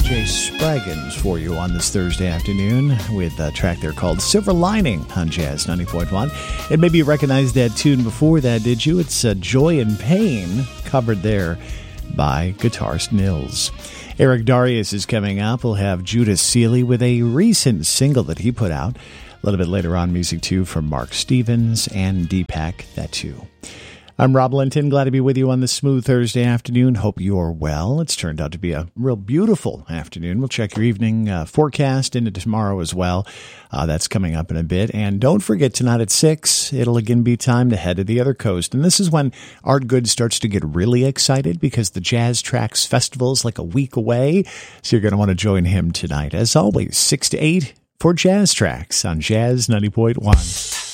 Jay Spraggins for you on this Thursday afternoon with a track there called Silver Lining on Jazz 90.1. And maybe you recognized that tune before that, did you? It's Joy and Pain, covered there by guitarist Nils. Eric Darius is coming up. We'll have Judas Seeley with a recent single that he put out. A little bit later on, music too from Mark Stevens and Deepak, that too. I'm Rob Linton, glad to be with you on this smooth Thursday afternoon. Hope you're well. It's turned out to be a real beautiful afternoon. We'll check your evening forecast into tomorrow as well. That's coming up in a bit. And don't forget, tonight at 6, it'll again be time to head to the other coast. And this is when Art Good starts to get really excited because the Jazz Tracks Festival is like a week away. So you're going to want to join him tonight. As always, 6 to 8 for Jazz Tracks on Jazz 90.1.